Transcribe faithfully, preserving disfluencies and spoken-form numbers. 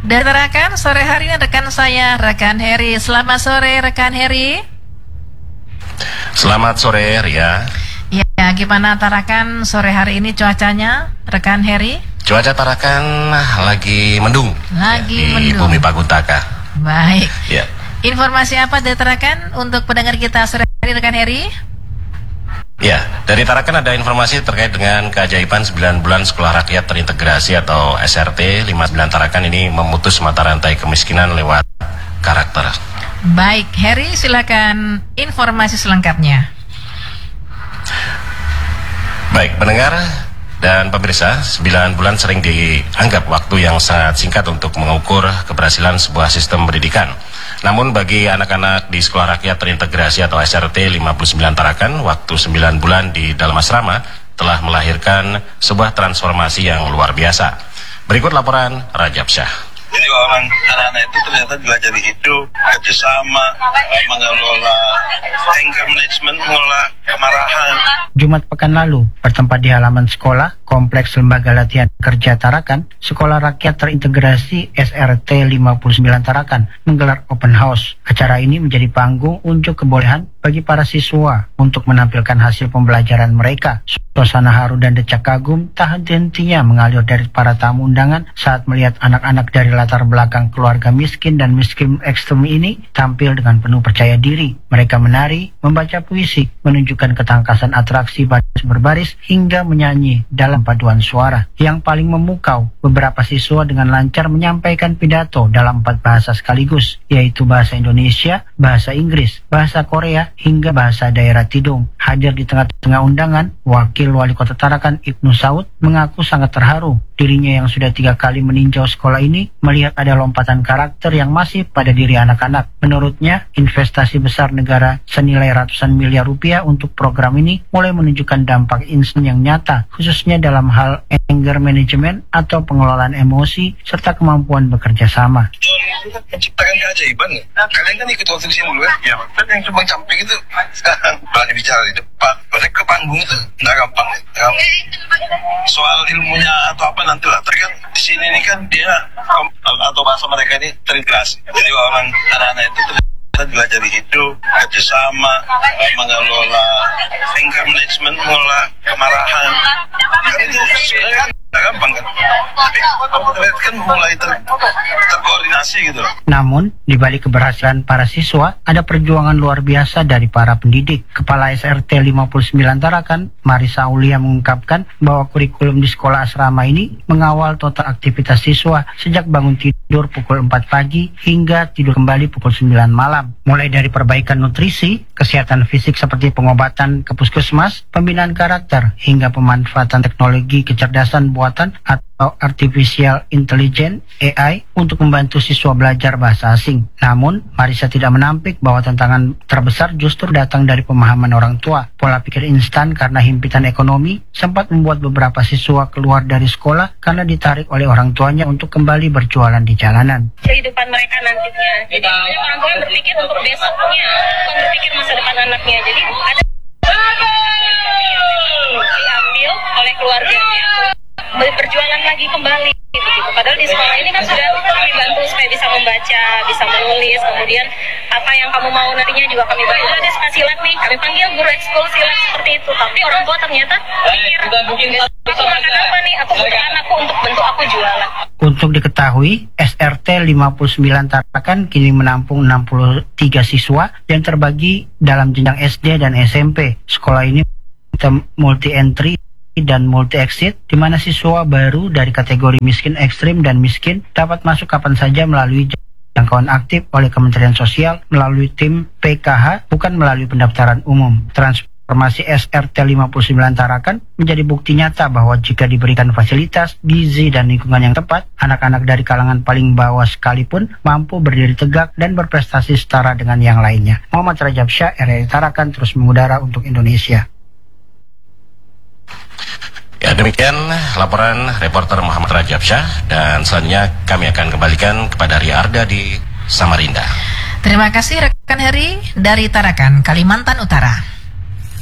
Dan rekan, sore hari ini rekan saya, rekan Heri. Selamat sore, rekan Heri. Selamat sore, Ria. Ya, gimana Tarakan sore hari ini cuacanya, rekan Heri? Cuaca Tarakan lagi mendung. Lagi ya, di mendung. Bumi Paguntaka. Baik. Ya. Informasi apa dari Tarakan untuk pendengar kita sore hari ini, rekan Heri? Ya, dari Tarakan ada informasi terkait dengan keajaiban sembilan bulan Sekolah Rakyat Terintegrasi atau S R T lima puluh sembilan Tarakan ini memutus mata rantai kemiskinan lewat karakter. Baik, Heri, silakan informasi selengkapnya. Baik, pendengar dan pemirsa, sembilan bulan sering dianggap waktu yang sangat singkat untuk mengukur keberhasilan sebuah sistem pendidikan. Namun bagi anak-anak di Sekolah Rakyat Terintegrasi atau S R T lima puluh sembilan Tarakan, waktu sembilan bulan di dalam asrama telah melahirkan sebuah transformasi yang luar biasa. Berikut laporan Rajab Syah. Jadi orang anak-anak itu ternyata belajar hidup, kerjasama, mengelola anger management, mengelola kemarahan. Jumat pekan lalu, bertempat di halaman sekolah, Kompleks Lembaga Latihan Kerja Tarakan, Sekolah Rakyat Terintegrasi S R T lima puluh sembilan Tarakan menggelar open house. Acara ini menjadi panggung unjuk kebolehan bagi para siswa untuk menampilkan hasil pembelajaran mereka. Suasana haru dan decak kagum tak henti-hentinya mengalir dari para tamu undangan saat melihat anak-anak dari latar belakang keluarga miskin dan miskin ekstrem ini tampil dengan penuh percaya diri. Mereka menari, membaca puisi, menunjukkan ketangkasan atraksi baris berbaris hingga menyanyi dalam paduan suara. Yang paling memukau, beberapa siswa dengan lancar menyampaikan pidato dalam empat bahasa sekaligus, yaitu bahasa Indonesia, bahasa Inggris, bahasa Korea, hingga bahasa daerah Tidung. Hadir di tengah-tengah undangan, Wakil Wali Kota Tarakan Ibnu Saud mengaku sangat terharu. Dirinya yang sudah tiga kali meninjau sekolah ini melihat ada lompatan karakter yang masih pada diri anak-anak. Menurutnya, investasi besar negara senilai ratusan miliar rupiah untuk program ini mulai menunjukkan dampak instan yang nyata, khususnya dalam hal anger management atau pengelolaan emosi serta kemampuan bekerja sama. Itu kan menciptakan keajaiban ya. Nah, kalian kan ikut waktu di sini dulu ya. Ya, kan yang cuma camping itu sekarang berani bicara di depan. Balik ke panggung itu nggak gampang ya. Soal ilmunya atau apa nanti lah. Tapi kan di sini ini kan dia atau bahasa mereka ini terintegrasi. Jadi orang anak-anak itu ternyata belajar hidup, kerjasama, mengelola anger management, mengelola kemarahan. Kan itu sebenarnya kan nggak gampang kan. Tapi kalau terlihat kan mulai ter, terkoordinasi gitu. Namun, di balik keberhasilan para siswa, ada perjuangan luar biasa dari para pendidik. Kepala S R T lima puluh sembilan Tarakan, Marisa Aulia mengungkapkan bahwa kurikulum di sekolah asrama ini mengawal total aktivitas siswa sejak bangun tidur pukul empat pagi hingga tidur kembali pukul sembilan malam. Mulai dari perbaikan nutrisi, kesehatan fisik seperti pengobatan ke puskesmas, pembinaan karakter, hingga pemanfaatan teknologi kecerdasan buatan atau artificial intelligence A I untuk membantu siswa belajar bahasa asing. Namun, Marisa tidak menampik bahwa tantangan terbesar justru datang dari pemahaman orang tua. Pola pikir instan karena himpitan ekonomi sempat membuat beberapa siswa keluar dari sekolah karena ditarik oleh orang tuanya untuk kembali berjualan di jalanan. Kehidupan mereka nantinya. Jadi orang tua berpikir untuk besoknya, bukan berpikir masa depan anaknya. Jadi ada diambil oleh keluarganya, berjualan lagi kembali begitu. Padahal di sekolah ini kan sudah kami bantu supaya bisa membaca, bisa menulis, kemudian apa yang kamu mau nantinya juga kami bantu. Ada suka silat nih, kami panggil guru ekskul silat seperti itu. Tapi orang tua ternyata pikir, aku makan apa nih, aku butuh anakku untuk bentuk aku jualan. Untuk diketahui, S R T lima puluh sembilan Tarakan kini menampung enam puluh tiga siswa yang terbagi dalam jenjang S D dan S M P. Sekolah ini multi-entry dan multi-exit, di mana siswa baru dari kategori miskin ekstrim dan miskin dapat masuk kapan saja melalui jangkauan aktif oleh Kementerian Sosial melalui tim P K H, bukan melalui pendaftaran umum. Transformasi S R T lima puluh sembilan Tarakan menjadi bukti nyata bahwa jika diberikan fasilitas, gizi, dan lingkungan yang tepat, anak-anak dari kalangan paling bawah sekalipun mampu berdiri tegak dan berprestasi setara dengan yang lainnya. Muhammad Rajab Syah, R R I Tarakan, terus mengudara untuk Indonesia. Ya, demikian laporan reporter Muhammad Rajab Syah, dan selanjutnya kami akan kembalikan kepada Ria Arda di Samarinda. Terima kasih rekan Heri dari Tarakan, Kalimantan Utara.